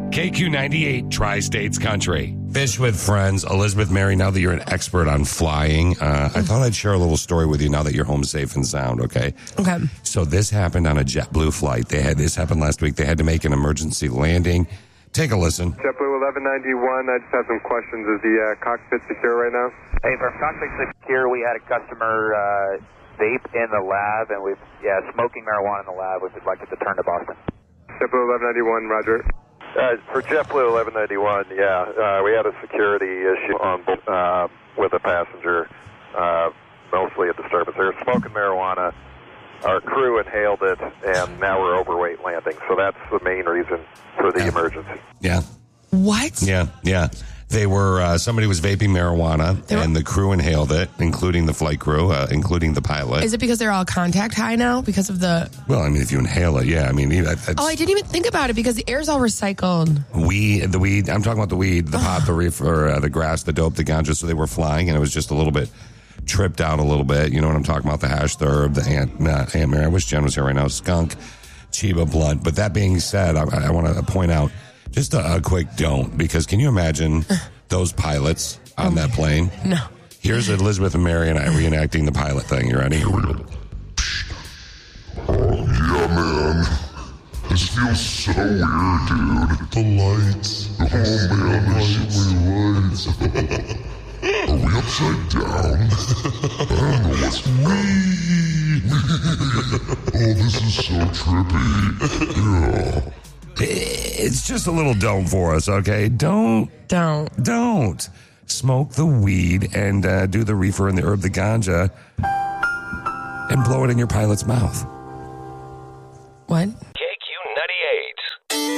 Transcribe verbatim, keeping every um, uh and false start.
K Q ninety-eight, Tri-States Country. Fish with Friends. Elizabeth Mary, now that you're an expert on flying, uh, I thought I'd share a little story with you now that you're home safe and sound, okay? Okay. So this happened on a JetBlue flight. They had This happened last week. They had to make an emergency landing. Take a listen. JetBlue eleven ninety-one, I just have some questions. Is the uh, cockpit secure right now? Hey, for cockpit secure, we had a customer uh, vape in the lab, and we've, yeah, smoking marijuana in the lab. We'd like it to turn to Boston. JetBlue eleven ninety-one, roger. Uh, for JetBlue eleven ninety-one, yeah, uh, we had a security issue on uh, with a passenger, uh, mostly a disturbance. They were smoking marijuana. Our crew inhaled it, and now we're overweight landing. So that's the main reason for the yeah. emergency. Yeah. What? Yeah, yeah. They were, uh, somebody was vaping marijuana, were- and the crew inhaled it, including the flight crew, uh, including the pilot. Is it because they're all contact high now because of the... Well, I mean, if you inhale it, yeah. I mean, it's Oh, I didn't even think about it because the air's all recycled. weed, the weed. I'm talking about the weed, the pot, the reefer, uh, the grass, the dope, the ganja. So they were flying, and it was just a little bit tripped out a little bit. You know what I'm talking about? The hash, the herb, the ant, not Aunt Mary. I wish Jen was here right now. Skunk, Chiba blunt. But that being said, I, I want to point out just a, a quick don't, because can you imagine those pilots on Oh that plane? No. Here's Elizabeth and Mary and I reenacting the pilot thing. You ready? Oh, yeah, man. This feels so weird, dude. The lights. Oh, man, there's so many lights. Are we upside down? I don't know what's... Oh, this is so trippy. Yeah. It's just a little don't for us, okay? Don't. Don't. Don't. Smoke the weed and uh, do the reefer and the herb, the ganja, and blow it in your pilot's mouth. What? K Q ninety-eight.